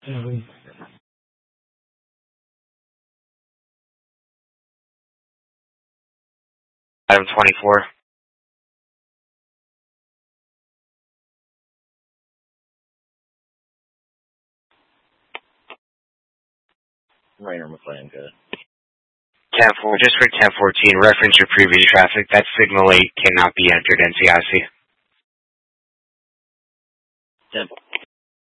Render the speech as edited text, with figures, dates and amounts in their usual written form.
Mhm. Item 24. Rainer McLean, good. 10-4, just for 1014, reference your previous traffic. That signal 8 cannot be entered NCIC.